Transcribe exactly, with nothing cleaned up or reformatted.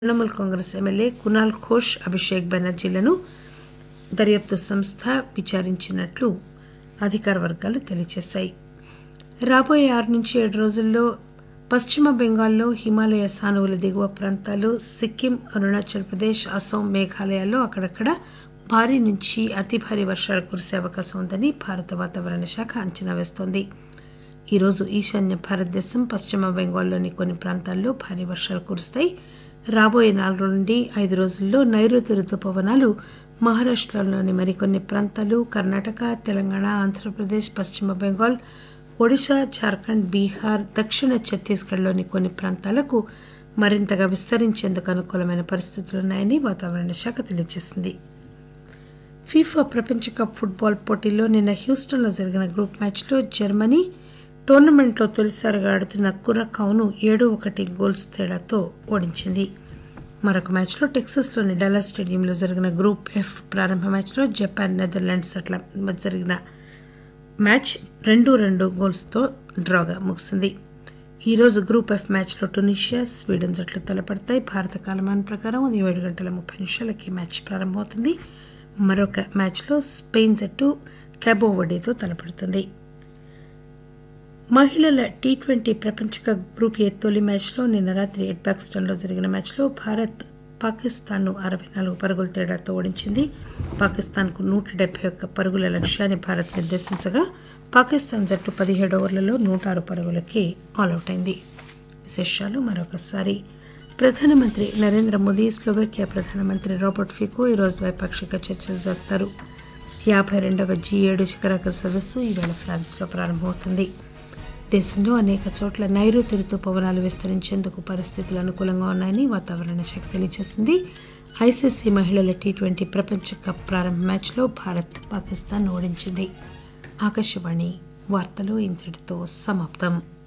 Trinamool Congress MLA Kunal Ghosh Abhishek బెనర్జీలను దర్యాప్తు సంస్థ విచారించినట్లు అధికార వర్గాలు తెలియజేశాయి. రాబోయే ఆరు నుంచి ఏడు రోజుల్లో పశ్చిమ బెంగాల్లో హిమాలయ సానువుల దిగువ ప్రాంతాలు, సిక్కిం, అరుణాచల్ ప్రదేశ్, అస్సాం, మేఘాలయాల్లో అక్కడక్కడ భారీ నుంచి అతి భారీ వర్షాలు కురిసే అవకాశం ఉందని భారత వాతావరణ శాఖ అంచనా వేస్తోంది. ఈరోజు ఈశాన్య భారతదేశం, పశ్చిమ బెంగాల్లోని కొన్ని ప్రాంతాల్లో భారీ వర్షాలు కురుస్తాయి. రాబోయే నాలుగు నుండి ఐదు రోజుల్లో నైరుతి రుతుపవనాలు మహారాష్టలోని మరికొన్ని ప్రాంతాలు, కర్ణాటక, తెలంగాణ, ఆంధ్రప్రదేశ్, పశ్చిమ బెంగాల్, ఒడిశా, జార్ఖండ్, బీహార్, దక్షిణ ఛత్తీస్గఢ్లోని కొన్ని ప్రాంతాలకు మరింతగా విస్తరించేందుకు అనుకూలమైన పరిస్థితులున్నాయని వాతావరణ శాఖ తెలియజేసింది. ఫీఫా ప్రపంచ కప్ ఫుట్బాల్ పోటీల్లో నిన్న హ్యూస్టన్లో జరిగిన గ్రూప్ మ్యాచ్లో జర్మనీ టోర్నమెంట్లో తొలిసారిగా ఆడుతున్న కురకావును ఏడు ఒకటి గోల్స్ తేడాతో ఓడించింది. మరొక మ్యాచ్లో టెక్సాస్లోని డల్లాస్ స్టేడియంలో జరిగిన గ్రూప్ ఎఫ్ ప్రారంభ మ్యాచ్లో జపాన్, నెదర్లాండ్స్ అట్ల జరిగిన మ్యాచ్ రెండు రెండు గోల్స్తో డ్రాగా ముగిసింది. ఈరోజు గ్రూప్ ఎఫ్ మ్యాచ్లో ట్యునీషియా, స్వీడన్ జట్లు తలపడతాయి. భారత కాలమానం ప్రకారం ఉదయం ఏడు గంటల ముప్పై నిమిషాలకి మ్యాచ్ ప్రారంభమవుతుంది. మరొక మ్యాచ్లో స్పెయిన్ జట్టు క్యాబో వడేతో తలపడుతుంది. మహిళల టీ ట్వంటీ ప్రపంచ కప్ గ్రూప్ ఏ తొలి మ్యాచ్లో నిన్న రాత్రి ఎడ్బాక్స్టన్లో జరిగిన మ్యాచ్లో భారత్ పాకిస్తాన్ను అరవై నాలుగు పరుగుల తేడాతో ఓడించింది. పాకిస్తాన్కు నూట డెబ్బై ఒక్క పరుగుల లక్ష్యాన్ని భారత్ నిర్దేశించగా పాకిస్తాన్ జట్టు పదిహేడు ఓవర్లలో నూట ఆరు పరుగులకి ఆలౌట్ అయింది. విశేషాలు మరొకసారి. ప్రధానమంత్రి నరేంద్ర మోదీ, స్లోవేకియా ప్రధానమంత్రి రాబర్ట్ ఫికో ఈరోజు ద్వైపాక్షిక చర్చలు జరుపుతారు. యాభై రెండవ జీ ఏడు శిఖరాగ్ర సదస్సు ఈవేళ ఫ్రాన్స్లో ప్రారంభమవుతుంది. దేశంలో అనేక చోట్ల నైరుతి రుతుపవనాలు విస్తరించేందుకు పరిస్థితులు అనుకూలంగా ఉన్నాయని వాతావరణ శాఖ తెలియజేసింది. ఐసీసీ మహిళల టీ ట్వంటీ ప్రపంచ కప్ ప్రారంభ మ్యాచ్లో భారత్ పాకిస్తాన్ ఓడించింది. ఆకాశవాణి వార్తలు ఇంతటితో సమాప్తం.